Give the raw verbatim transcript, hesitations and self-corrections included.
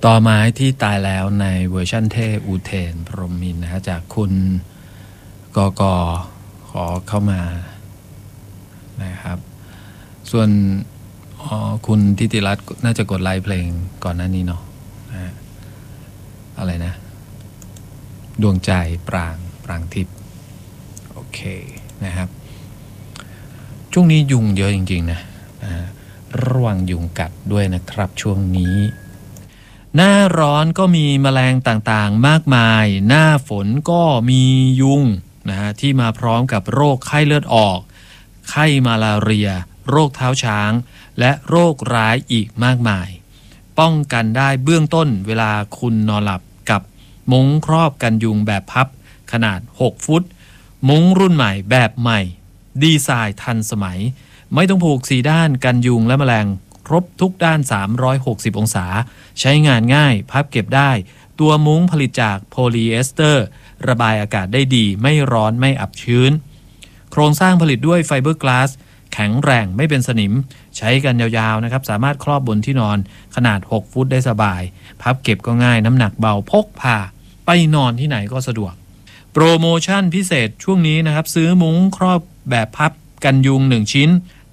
ต่อไม้ที่ตายแล้วในเวอร์ชั่นเท่อูเทนพรหมินทร์นะฮะจากคุณกกขอเข้ามานะครับส่วนคุณทิติรัตน์น่าจะกดไลค์เพลงก่อนหน้านี้เนาะนะอะไรนะดวงใจปรางปรางทิพย์โอเคนะครับช่วงนี้ยุงเยอะจริงๆนะระวังยุงกัดด้วยนะครับช่วงนี้หน้าร้อนก็มีแมลงต่างๆมากมายหน้าฝนก็มียุงนะฮะที่มาพร้อมกับโรคไข้เลือดออกไข้มาลาเรียโรคเท้าช้างและโรคร้ายอีกมากมายป้องกันได้เบื้องต้นเวลาคุณนอนหลับกับมุ้งครอบกันยุงแบบพับขนาดหกฟุตมุ้งรุ่นใหม่แบบใหม่ดีไซน์ทันสมัยไม่ต้องผูกสีด้านกันยุงและแมลงครบทุกด้านสามร้อยหกสิบองศาใช้งานง่ายพับเก็บได้ตัวมุ้งผลิตจากโพลีเอสเตอร์ระบายอากาศได้ดีไม่ร้อนไม่อับชื้นโครงสร้างผลิตด้วยไฟเบอร์กลาสแข็งแรงไม่เป็นสนิมใช้กันยาวๆนะครับสามารถครอบบนที่นอนขนาดหกฟุตได้สบายพับเก็บก็ง่ายน้ำหนักเบาพกพาไปนอนที่ไหนก็สะดวกโปรโมชั่นพิเศษช่วงนี้นะครับซื้อมุ้งครอบแบบพับกันยุงหนึ่งชิ้น